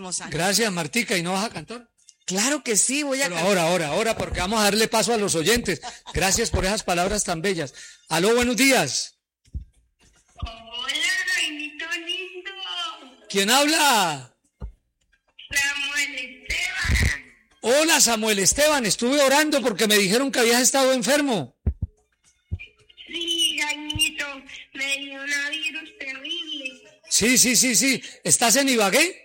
próximos años. Gracias, Martica. ¿Y no vas a cantar? Claro que sí, voy a Pero cantar. ahora, porque vamos a darle paso a los oyentes. Gracias por esas palabras tan bellas. Aló, buenos días. Hola, Jaimito lindo. ¿Quién habla? Samuel Esteban. Hola, Samuel Esteban. Estuve orando porque me dijeron que habías estado enfermo. Sí, Jaimito, me dio un virus terrible. Sí. ¿Estás en Ibagué?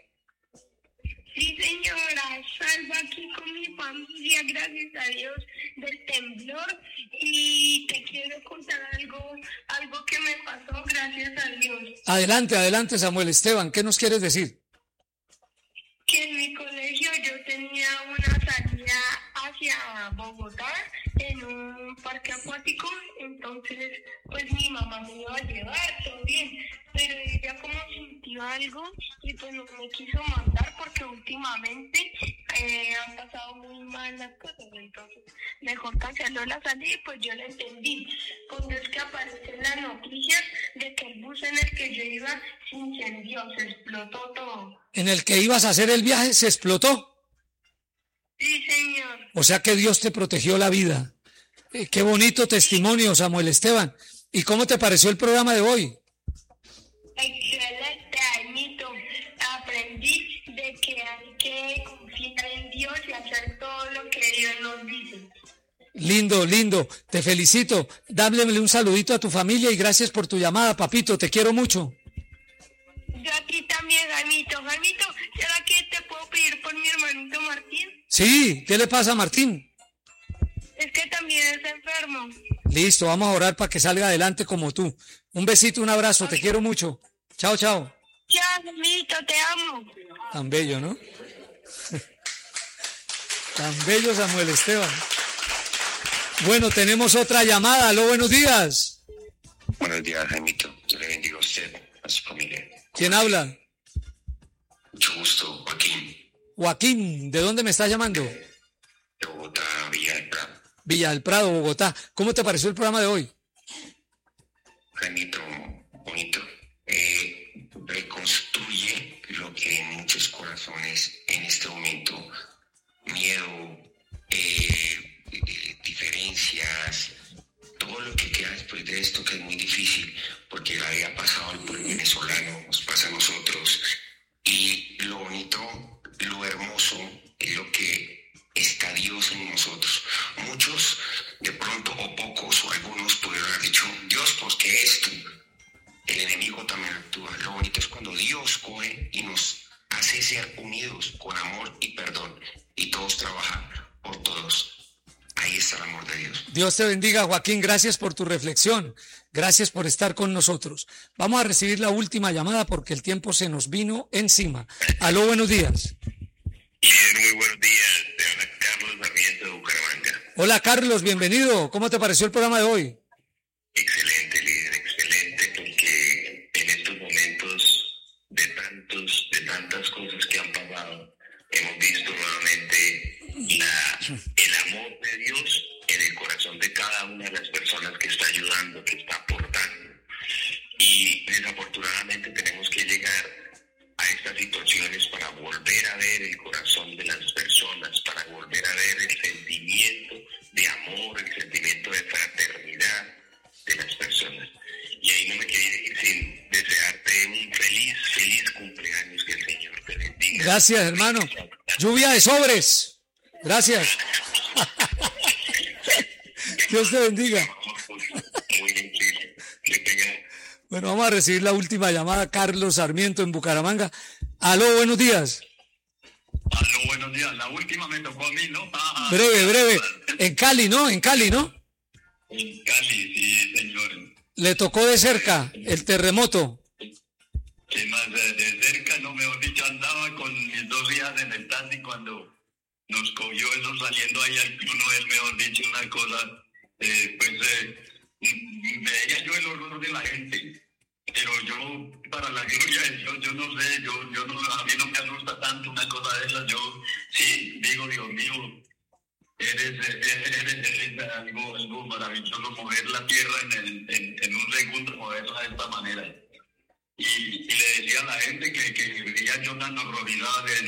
Sí, señora, salgo aquí con mi familia, gracias a Dios, del temblor. Y te quiero contar algo que me pasó, gracias a Dios. Adelante, Samuel Esteban. ¿Qué nos quieres decir? Que en mi colegio yo tenía una salida hacia Bogotá en un parque acuático, entonces pues mi mamá me iba a llevar, todo bien, pero ella como sintió algo y pues no me quiso mandar porque últimamente han pasado muy mal las cosas, entonces mejor canceló la salida y pues yo la entendí, cuando es que aparece en las noticias de que el bus en el que yo iba se incendió, se explotó todo. En el que ibas a hacer el viaje se explotó. Sí, señor. O sea que Dios te protegió la vida. Qué bonito testimonio, Samuel Esteban. ¿Y cómo te pareció el programa de hoy? Excelente, Jaimito. Aprendí de que hay que confiar en Dios y hacer todo lo que Dios nos dice. Lindo. Te felicito. Dámele un saludito a tu familia y gracias por tu llamada, papito. Te quiero mucho. Yo a ti también, Jaimito. Jaimito, ¿será que te puedo pedir por mi hermanito Martín? Sí, ¿qué le pasa a Martín? Es que también está enfermo. Listo, vamos a orar para que salga adelante como tú. Un besito, un abrazo, te quiero mucho. Chao. Chao, Jaimito, te amo. Tan bello, ¿no? Tan bello, Samuel Esteban. Bueno, tenemos otra llamada. Aló, buenos días. Buenos días, Jaimito. Yo le bendigo a usted, a su familia. ¿Quién habla? Mucho gusto, Joaquín, Joaquín, ¿de dónde me estás llamando? de Bogotá, Villa del Prado. Villa del Prado, Bogotá. ¿Cómo te pareció el programa de hoy? Jaimito, bonito. Reconstruye lo que en muchos corazones en este momento, miedo, diferencias, todo lo que queda después de esto, que es muy difícil, porque la había pasado al pueblo venezolano, nos pasa a nosotros, y lo bonito, lo hermoso, es lo que está Dios en nosotros. Muchos, de pronto, o pocos, o algunos pudieron haber dicho, Dios, pues, ¿qué es tú? El enemigo también actúa. Lo bonito es cuando Dios coge y nos hace ser unidos con amor y perdón, y todos trabajan por todos. Ahí está el amor de Dios. Dios te bendiga, Joaquín. Gracias por tu reflexión. Gracias por estar con nosotros. Vamos a recibir la última llamada porque el tiempo se nos vino encima. Aló, buenos días. Líder, muy buenos días. Te habla Carlos Sarmiento de Bucaramanga. Hola, Carlos, bienvenido. ¿Cómo te pareció el programa de hoy? Excelente, líder, excelente, porque en estos momentos de tantas cosas que han pasado, hemos visto nuevamente el amor de Dios en el corazón de cada una de las personas que está ayudando, que está aportando. Y desafortunadamente tenemos que llegar a estas situaciones para volver a ver el corazón de las personas, para volver a ver el sentimiento de amor, el sentimiento de fraternidad de las personas. Y ahí no me quería ir sin desearte un feliz cumpleaños, que el Señor te bendiga. Gracias, hermano. Lluvia de sobres. Gracias. Dios te bendiga. Muy gentil. Que tenga. Bueno, vamos a recibir la última llamada. Carlos Sarmiento en Bucaramanga. Aló, buenos días. Aló, buenos días. La última me tocó a mí, ¿no? Breve. En Cali, ¿no? En Cali, ¿no? En Cali, sí, señor. Le tocó de cerca el terremoto. Que más de cerca, no, mejor dicho, andaba con mis 2 días en el taxi cuando nos cogió eso saliendo ahí al Club Noel, mejor dicho, una cosa, veía yo el horror de la gente, pero yo, para la gloria de Dios, yo no sé, yo no, a mí no me asusta tanto una cosa de esas, yo sí digo, Dios mío, eres algo maravilloso, mover la tierra en un segundo, moverla de esta manera. Y le decía a la gente que veía yo tan horrorizada de